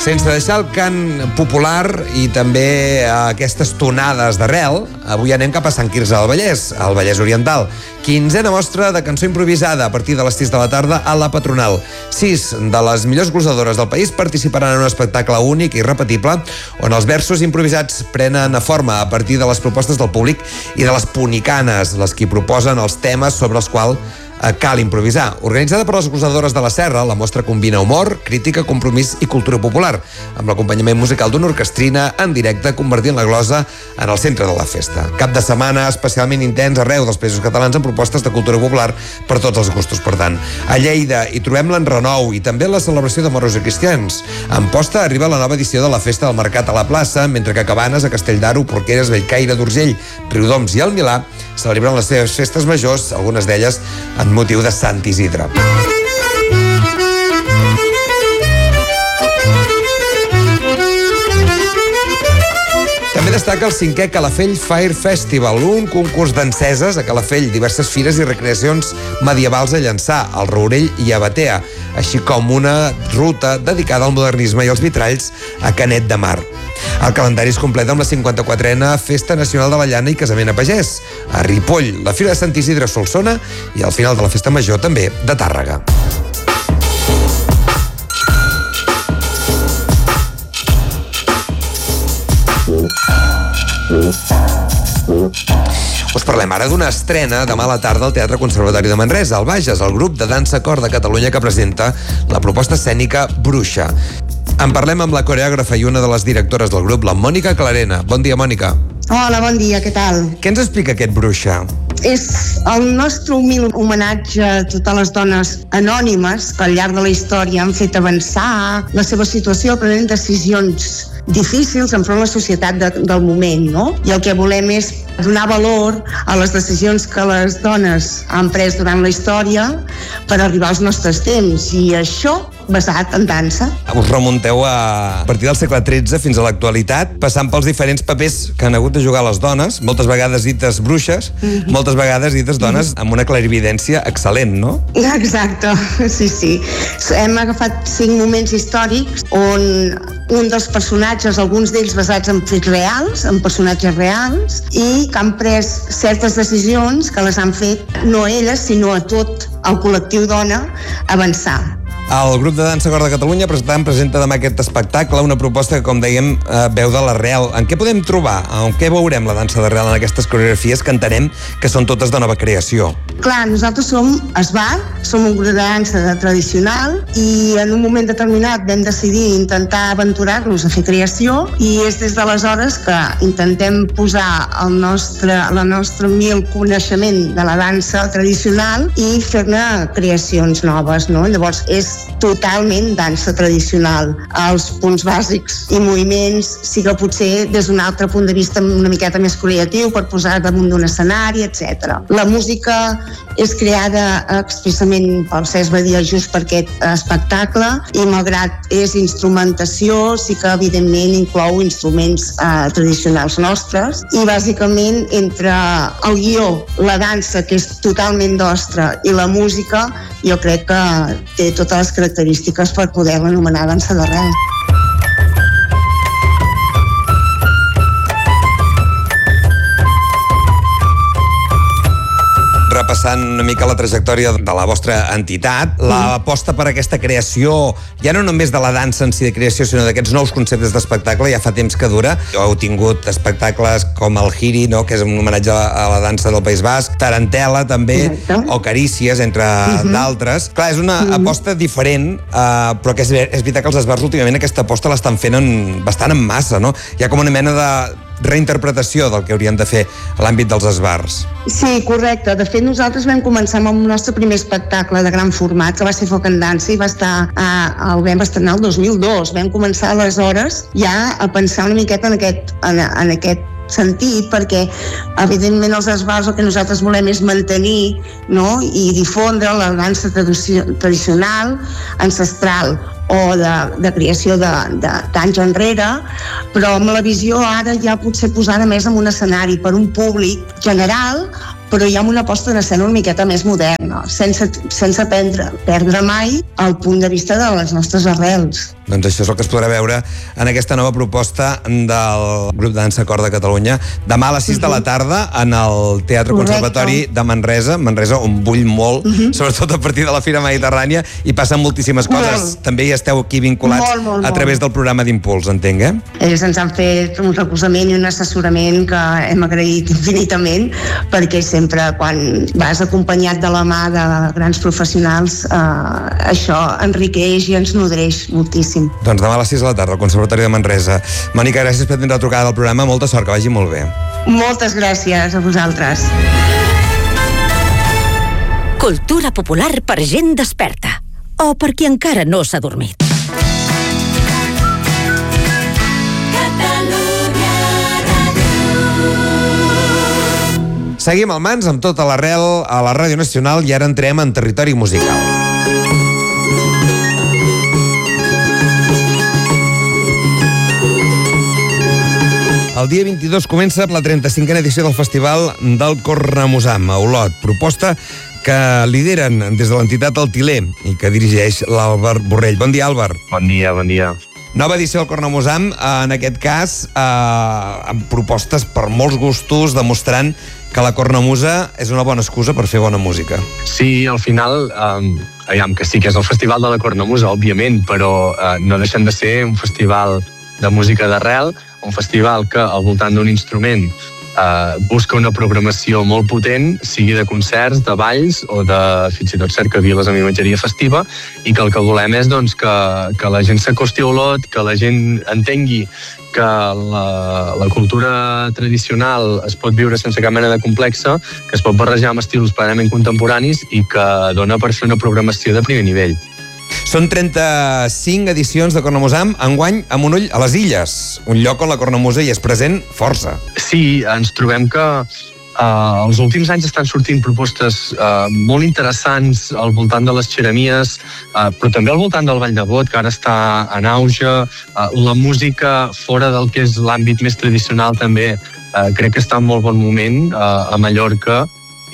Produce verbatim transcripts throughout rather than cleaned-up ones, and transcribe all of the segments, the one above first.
Sense deixar el cant popular i també aquestes tonades d'arrel, avui anem cap a Sant Quirze del Vallès, al Vallès Oriental. Quinzena mostra de cançó improvisada a partir de les sis de la tarda a la Patronal. Sis de les millors glosadores del país participaran en un espectacle únic i repetible on els versos improvisats prenen forma a partir de les propostes del públic i de les punicanes, les que proposen els temes sobre els quals cal improvisar. Organitzada per les glosadores de la Serra, la mostra combina humor, crítica, compromís i cultura popular, amb l'acompanyament musical d'una orquestrina en directe convertint la glosa en el centre de la festa. Cap de setmana especialment intens arreu dels països catalans amb propostes de cultura popular per tots els gustos, per tant. A Lleida hi trobem l'Enrenou i també la celebració de moros i cristians. A Amposta arriba la nova edició de la Festa del Mercat a la plaça, mentre que a Cabanes, a Castelldaro, Porqueres, Bellcaire, d'Urgell, Riudoms i el Milà celebren les seves festes majors, algunes d'elles en motiu de Sant Isidre. També destaca el cinquè Calafell Fire Festival, un concurs d'enceses a Calafell, diverses fires i recreacions medievals a Llançà, al Rourell i a Batea, així com una ruta dedicada al modernisme i als vitralls a Canet de Mar. El calendari es completa amb la cinquanta-quatrena Festa Nacional de la Llana i Casament a Pagès, a Ripoll, la Fira de Sant Isidre a Solsona i al final de la Festa Major també de Tàrrega. Us parlem ara d'una estrena demà a la tarda al Teatre Conservatori de Manresa, al Bages, el grup de dansa cor de Catalunya que presenta la proposta escènica Bruixa. En parlem amb la coreògrafa i una de les directores del grup, la Mònica Clarena. Bon dia, Mònica. Hola, bon dia, què tal? Què ens explica aquest Bruixa? És el nostre humil homenatge a totes les dones anònimes que al llarg de la història han fet avançar la seva situació prenent decisions difícils enfront de la societat de, del moment, no? I el que volem és donar valor a les decisions que les dones han pres durant la història per arribar als nostres temps, i això basat en dansa. Us remunteu a, a partir del segle tretze fins a l'actualitat, passant pels diferents papers que han hagut de jugar les dones, moltes vegades dites bruixes, mm-hmm. moltes vegades dites dones mm-hmm. amb una clarividència excel·lent, no? Exacte, sí, sí. Hem agafat cinc moments històrics on un dels personatges, alguns d'ells basats en fets reals, en personatges reals, i que han pres certes decisions que les han fet no elles, sinó a tot el col·lectiu dona avançar. El grup de dansa cor de Catalunya presentant presenta demà aquest espectacle, una proposta que, com dèiem, veu de l'arrel. En què podem trobar? En què veurem la dansa d'arrel en aquestes coreografies que entenem que són totes de nova creació? Clar, nosaltres som esbar, som un grup de dansa tradicional i en un moment determinat vam decidir intentar aventurar-nos a fer creació, i és des d'aleshores que intentem posar el nostre, la nostra mil coneixement de la dansa tradicional i fer-ne creacions noves, no? Llavors, és totalment dansa tradicional. Els punts bàsics i moviments sí que potser des d'un altre punt de vista una miqueta més creatiu per posar damunt d'un escenari, etcètera. La música és creada expressament pel Cesc Badia just per aquest espectacle, i malgrat és instrumentació, sí que evidentment inclou instruments eh, tradicionals nostres, i bàsicament entre el guió, la dansa, que és totalment nostra, i la música, jo crec que té totes les característiques per poder anomenar dansa d'arrel. Repassant una mica la trajectòria de la vostra entitat, l'aposta per aquesta creació, ja no només de la dansa en si de creació, sinó d'aquests nous conceptes d'espectacle, ja fa temps que dura. Heu tingut espectacles com el Giri, no?, que és un homenatge a la dansa del País Basc, Tarantela també, Exacte. o Carícies, entre uh-huh. d'altres. Clar, és una uh-huh. aposta diferent, uh, però que és, és veritat que els esbars últimament aquesta aposta l'estan fent en, bastant en massa, no? Hi ha com una mena de reinterpretació del que haurien de fer a l'àmbit dels esbars. Sí, correcte. De fet, nosaltres vam començar amb el nostre primer espectacle de gran format, que va ser Foc en Dansa, i va estar, eh, el vam estrenar el dos mil dos. Vam començar aleshores ja a pensar una miqueta en aquest, en, en aquest sentit, perquè evidentment els esbars el que nosaltres volem és mantenir, no?, i difondre la dansa tradicional, ancestral, o de, de creació d'anys enrere, però amb la visió ara ja potser posada més en un escenari per un públic general, però ja amb una posta en escena una miqueta més moderna, sense, sense perdre, perdre mai el punt de vista de les nostres arrels. Doncs això és el que es podrà veure en aquesta nova proposta del grup de dansa Cor de Catalunya. Demà a les sis uh-huh. de la tarda en el Teatre Correcte. Conservatori de Manresa, Manresa on vull molt, uh-huh. sobretot a partir de la Fira Mediterrània, i passen moltíssimes coses. Molt. També hi esteu aquí vinculats molt, molt, a través del programa d'Impuls, entenc, eh? Ells ens han fet un recolzament i un assessorament que hem agraït infinitament, perquè sempre quan vas acompanyat de la mà de grans professionals, eh, això enriqueix i ens nodreix moltíssim. Doncs demà a les sis de la tarda al Conservatori de Manresa. Mònica, gràcies per tenir la trucada del programa. Molta sort, que vagi molt bé. Moltes gràcies a vosaltres. Cultura popular per gent desperta o per qui encara no s'ha dormit. Seguim al Mans amb tota l'arrel a la Ràdio Nacional i ara entrem en territori musical. El dia vint-i-dos comença la trenta-cinquena edició del Festival del Cornamusam a Olot, proposta que lideren des de l'entitat El Tiler i que dirigeix l'Àlvar Borrell. Bon dia, Àlvar. Bon dia, bon dia. Nova edició del Cornamusam, en aquest cas, eh, amb propostes per molts gustos, demostrant que la cornamusa és una bona excusa per fer bona música. Sí, al final, eh, aviam, que sí que és el Festival de la Cornamusa, òbviament, però eh, no deixen de ser un festival de música d'arrel, un festival que al voltant d'un instrument eh, busca una programació molt potent, sigui de concerts, de balls o de fins i tot cercaviles amb imatgeria festiva, i que el que volem és doncs, que, que la gent s'acosti a Olot, que la gent entengui que la, la cultura tradicional es pot viure sense cap mena de complexa, que es pot barrejar amb estils plenament contemporanis i que dona per fer una programació de primer nivell. Són trenta-cinc edicions de Cornamusam, enguany amb un ull a les Illes, un lloc on la cornamusa hi és present força. Sí, ens trobem que eh, els últims anys estan sortint propostes eh, molt interessants al voltant de les xeremies, eh, però també al voltant del Ball de Bot, que ara està en auge. Eh, la música fora del que és l'àmbit més tradicional també eh, crec que està en molt bon moment eh, a Mallorca,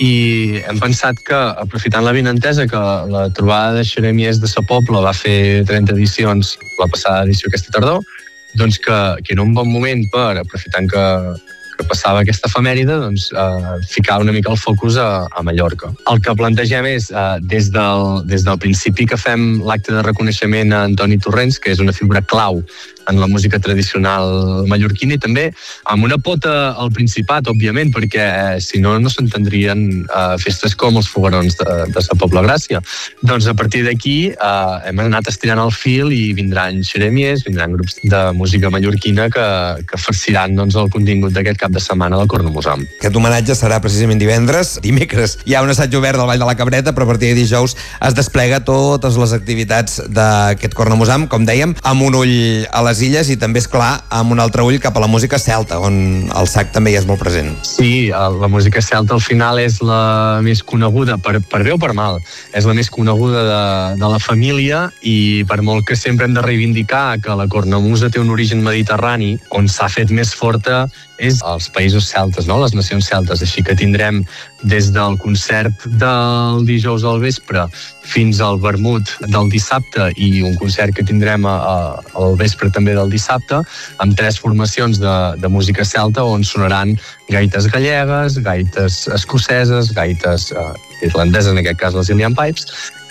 i hem pensat que, aprofitant la vinentesa que la trobada de xeremies de Sa Pobla va fer trenta edicions la passada edició aquesta tardor, doncs que, que era un bon moment per, aprofitant que, que passava aquesta efemèride, doncs, eh, ficar una mica el focus a, a Mallorca. El que plantegem és, eh, des, del, des del principi que fem l'acte de reconeixement a Antoni Torrents, que és una figura clau en la música tradicional mallorquina, i també amb una pota al Principat, òbviament, perquè eh, si no, no s'entendrien eh, festes com els foguerons de, de Sa Pobla Gràcia. Doncs a partir d'aquí eh, hem anat estirant el fil i vindran xeremies, vindran grups de música mallorquina que, que farciran doncs, el contingut d'aquest cap de setmana del Cornamusam. Aquest homenatge serà precisament divendres. Dimecres hi ha un assaig obert del Ball de la Cabreta, però a partir de dijous es desplega totes les activitats d'aquest Cornamusam, com dèiem, amb un ull a les Illes i també, és clar, amb un altre ull cap a la música celta, on el sac també hi és molt present. Sí, la música celta al final és la més coneguda, per, per bé o per mal, és la més coneguda de, de la família, i per molt que sempre hem de reivindicar que la cornamusa té un origen mediterrani, on s'ha fet més forta és als països celtes, no? Les nacions celtes. Així que tindrem des del concert del dijous al vespre fins al vermut del dissabte, i un concert que tindrem a, a, al vespre també del dissabte, amb tres formacions de, de música celta on sonaran gaites gallegues, gaites escoceses, gaites eh, irlandeses, en aquest cas les Ilian Pipes,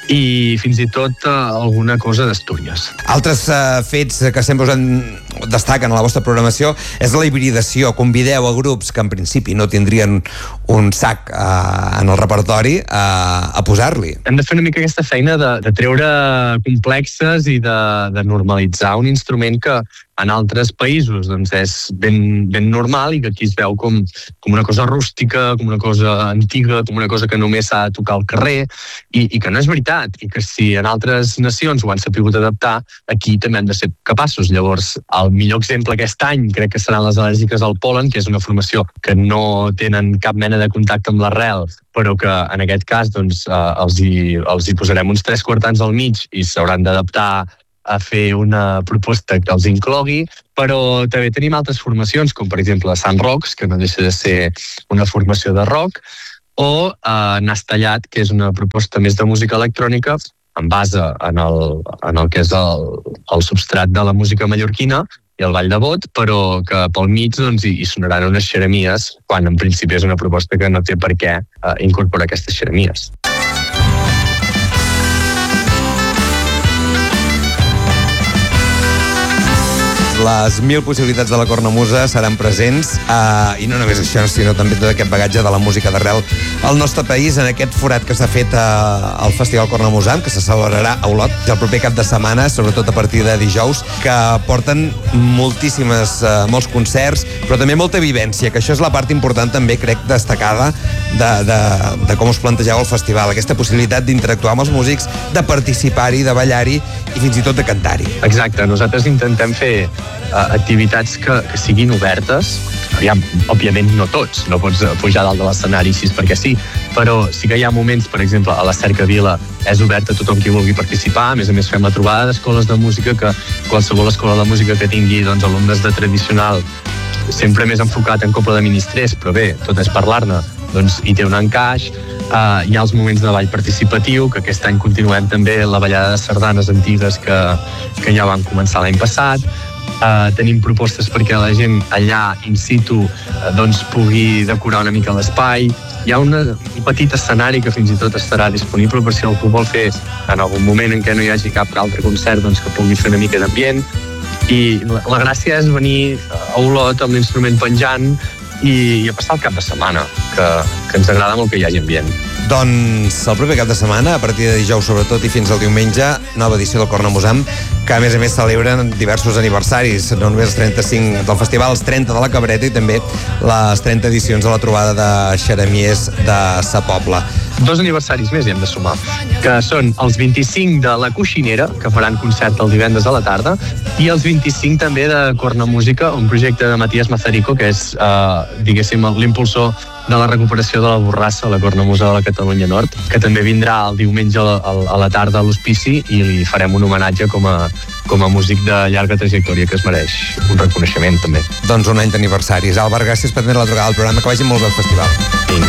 i fins i tot uh, alguna cosa d'Astúries. Altres uh, fets que sempre us en destaquen a la vostra programació és la hibridació. Convideu a grups que en principi no tindrien un sac uh, en el repertori uh, a posar-li. Hem de fer una mica aquesta feina de, de treure complexes i de, de normalitzar un instrument que en altres països doncs, és ben, ben normal i que aquí es veu com, com una cosa rústica, com una cosa antiga, com una cosa que només s'ha de tocar al carrer, i, i que no és veritat, i que si en altres nacions ho han sabut adaptar, aquí també hem de ser capaços. Llavors, el millor exemple aquest any crec que seran les al·lèrgiques al pol·len, que és una formació que no tenen cap mena de contacte amb l'arrel, però que en aquest cas doncs, eh, els, hi, els hi posarem uns tres quartans al mig i s'hauran d'adaptar a fer una proposta que els inclogui, però també tenim altres formacions, com per exemple Sant Rocs, que no deixa de ser una formació de rock, o eh, Nas Tallat, que és una proposta més de música electrònica, en base en el, en el que és el, el substrat de la música mallorquina i el ball de bot, però que pel mig doncs, hi, hi sonaran unes xeremies, quan en principi és una proposta que no té per què eh, incorporar aquestes xeremies. Les mil possibilitats de la cornamusa seran presents eh, i no només això, sinó també tot aquest bagatge de la música d'arrel al nostre país en aquest forat que s'ha fet eh, al Festival Cornamusam, que se celebrarà a Olot el proper cap de setmana, sobretot a partir de dijous, que porten moltíssimes, eh, molts concerts, però també molta vivència, que això és la part important també, crec, destacada de, de, de com us plantegeu el festival, aquesta possibilitat d'interactuar amb els músics, de participar-hi, de ballar-hi i fins i tot de cantar-hi. Exacte, nosaltres intentem fer uh, activitats que, que siguin obertes. Aviam, òbviament no tots, no pots pujar dalt de l'escenari així perquè sí, però sí que hi ha moments, per exemple, a la Cercavila és obert a tothom qui vulgui participar. A més a més fem la trobada d'escoles de música, que qualsevol escola de música que tingui doncs, alumnes de tradicional, sempre més enfocat en cobla de ministrers, però bé, tot és parlar-ne, doncs hi té un encaix. Uh, hi ha els moments de ball participatiu, que aquest any continuem també la ballada de sardanes antigues que, que ja van començar l'any passat. Uh, tenim propostes perquè la gent allà in situ uh, doncs pugui decorar una mica l'espai. Hi ha una, un petit escenari que fins i tot estarà disponible per si algú vol fer en algun moment en què no hi hagi cap altre concert, doncs que pugui fer una mica d'ambient. I la, la gràcia és venir a Olot amb l'instrument penjant i, i a passar el cap de setmana, que, que ens agrada molt que hi hagi ambient. Doncs el proper cap de setmana, a partir de dijous sobretot i fins al diumenge, nova edició del Cornamusam, que a més a més celebren diversos aniversaris, no només els trenta-cinc del festival, els trenta de la Cabreta i també les trenta edicions de la trobada de xeremiers de Sa Pobla. Dos aniversaris més hi hem de sumar, que són els vint-i-cinc de La Coixinera, que faran concert el divendres a la tarda, i els vint-i-cinc també de Cornamúsica, un projecte de Matías Mazarico, que és, eh, diguéssim, l'impulsor de la recuperació de la Borrassa, la cornamusa de la Catalunya Nord, que també vindrà el diumenge a la tarda a l'Hospici i li farem un homenatge com a, com a músic de llarga trajectòria, que es mereix un reconeixement també. Doncs un any d'aniversaris. Àlvar, gràcies per tenir la trucada al programa, que vagi molt bé el festival. Vinga.